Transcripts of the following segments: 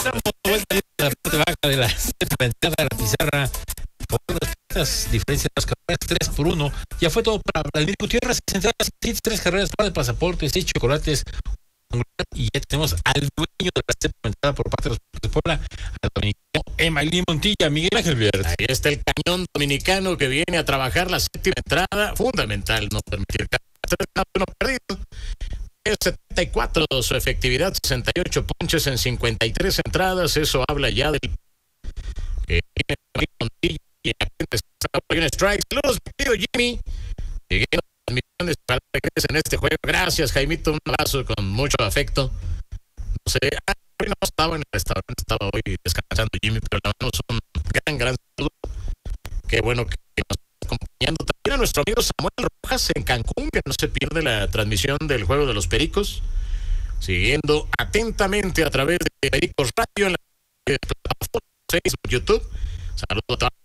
Estamos de vuelta en la parte baja de la ventana de la pizarra. Por las diferencias de las carreras, 3-1. Ya fue todo para Vladimir Gutiérrez. 3 carreras para el pasaporte, 6 chocolates. Y ya tenemos al dueño de la séptima entrada por parte de los de Puebla, al dominicano Emailín Montilla, Miguel Ángel Viert. Ahí está el cañón dominicano que viene a trabajar la séptima entrada. Fundamental no permitir uno perdido. 74 su efectividad, 68 ponches en 53 entradas. Eso habla ya del que viene Montilla y un strike. Saludos, mi querido Jimmy. Siguiendo transmisiones para que regresen en este juego. Gracias, Jaimito. Un abrazo con mucho afecto. No sé, hoy no estaba en el restaurante, estaba hoy descansando Jimmy, pero le mandamos un gran saludo. Qué bueno que nos está acompañando. También a nuestro amigo Samuel Rojas en Cancún, que no se pierde la transmisión del juego de los Pericos. Siguiendo atentamente a través de Pericos Radio en la plataforma Facebook, YouTube. Saludos a todos.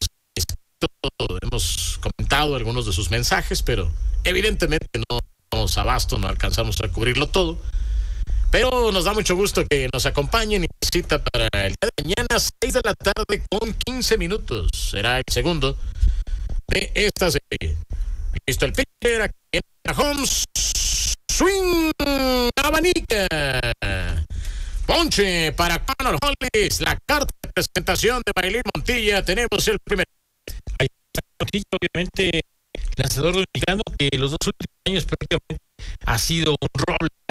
Hemos comentado algunos de sus mensajes, pero evidentemente no nos abasto, no alcanzamos a cubrirlo todo. Pero nos da mucho gusto que nos acompañen y cita para el día de mañana, 6 de la tarde con 15 minutos. Será el segundo de esta serie. Listo el pitcher, aquí en Holmes. Swing, abanica. Ponche para Conor Hollis. La carta de presentación de Emailín Montilla. Tenemos el primer. Montilla, obviamente, lanzador dominicano que los 2 últimos años prácticamente ha sido un roble